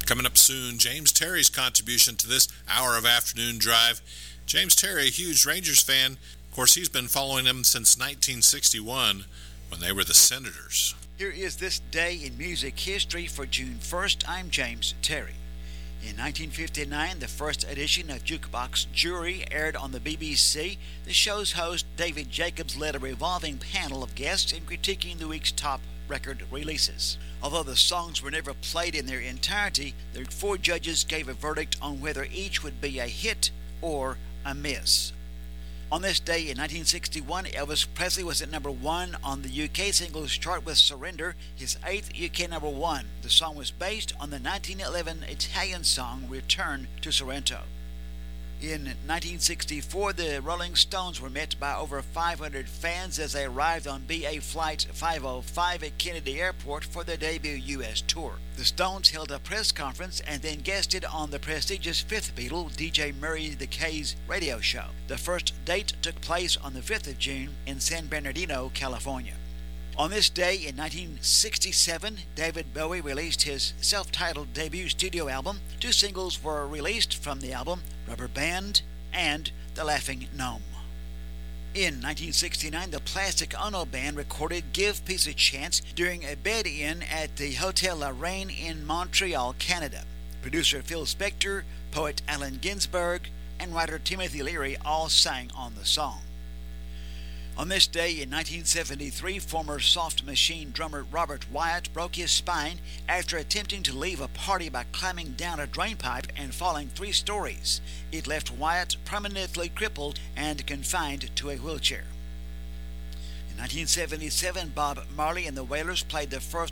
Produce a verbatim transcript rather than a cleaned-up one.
Coming up soon, James Terry's contribution to this hour of Afternoon Drive. James Terry, a huge Rangers fan. Of course, he's been following them since nineteen sixty-one when they were the Senators. Here is this day in music history for June first. I'm James Terry. In nineteen fifty-nine, the first edition of Jukebox Jury aired on the B B C. The show's host, David Jacobs, led a revolving panel of guests in critiquing the week's top record releases. Although the songs were never played in their entirety, the four judges gave a verdict on whether each would be a hit or a miss. On this day in nineteen sixty-one, Elvis Presley was at number one on the U K singles chart with Surrender, his eighth U K number one. The song was based on the nineteen eleven Italian song Return to Sorrento. In nineteen sixty-four, the Rolling Stones were met by over five hundred fans as they arrived on B A Flight five oh five at Kennedy Airport for their debut U S tour. The Stones held a press conference and then guested on the prestigious fifth Beatle, D J Murray the K's radio show. The first date took place on the fifth of June in San Bernardino, California. On this day in nineteen sixty-seven, David Bowie released his self-titled debut studio album. Two singles were released from the album, Rubber Band and The Laughing Gnome. In nineteen sixty-nine, the Plastic Ono Band recorded Give Peace a Chance during a bed-in at the Hotel La Reine in Montreal, Canada. Producer Phil Spector, poet Allen Ginsberg, and writer Timothy Leary all sang on the song. On this day in nineteen seventy-three, former Soft Machine drummer Robert Wyatt broke his spine after attempting to leave a party by climbing down a drainpipe and falling three stories. It left Wyatt permanently crippled and confined to a wheelchair. In nineteen seventy-seven, Bob Marley and the Wailers played the first